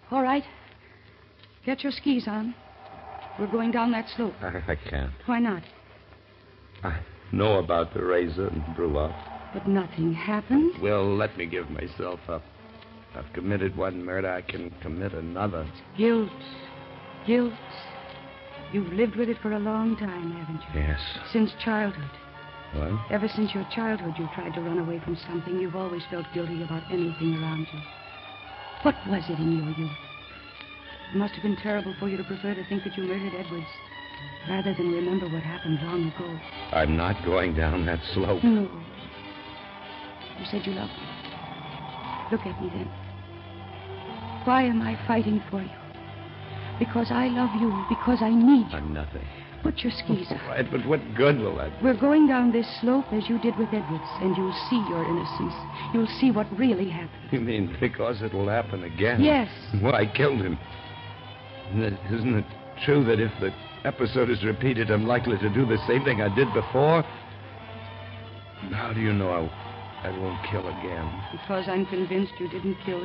All right. Get your skis on. We're going down that slope. I can't. Why not? I know about the razor and Brulov. But nothing happened. Will, let me give myself up. I've committed one murder. I can commit another. Guilt. Guilt. You've lived with it for a long time, haven't you? Yes. Since childhood. What? Ever since your childhood, you've tried to run away from something. You've always felt guilty about anything around you. What was it in your youth? It must have been terrible for you to prefer to think that you murdered Edwards rather than remember what happened long ago. I'm not going down that slope. No. You said you loved me. Look at me then. Why am I fighting for you? Because I love you. Because I need you. I'm nothing. Put your skis on. Right, but what good will that do? We're going down this slope as you did with Edwards, and you'll see your innocence. You'll see what really happened. You mean because it'll happen again? Yes. Well, I killed him. Isn't it true that if the episode is repeated, I'm likely to do the same thing I did before? How do you know I won't kill again? Because I'm convinced you didn't kill